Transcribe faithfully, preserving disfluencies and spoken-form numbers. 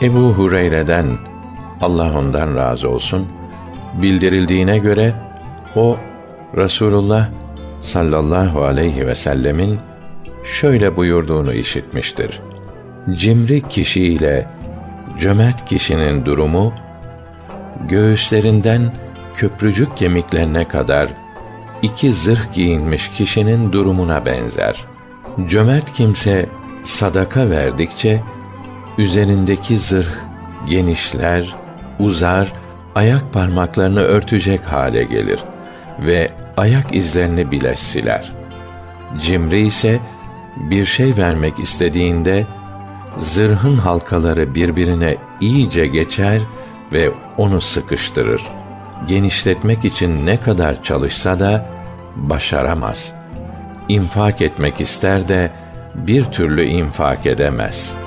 Ebu Hureyre'den, Allah ondan razı olsun, bildirildiğine göre o Resulullah sallallahu aleyhi ve sellemin şöyle buyurduğunu işitmiştir: Cimri kişiyle cömert kişinin durumu, göğüslerinden köprücük kemiklerine kadar iki zırh giyinmiş kişinin durumuna benzer. Cömert kimse sadaka verdikçe üzerindeki zırh genişler, uzar, ayak parmaklarını örtecek hale gelir ve ayak izlerini bile siler. Cimri ise bir şey vermek istediğinde zırhın halkaları birbirine iyice geçer ve onu sıkıştırır. Genişletmek için ne kadar çalışsa da başaramaz. İnfak etmek ister de bir türlü infak edemez.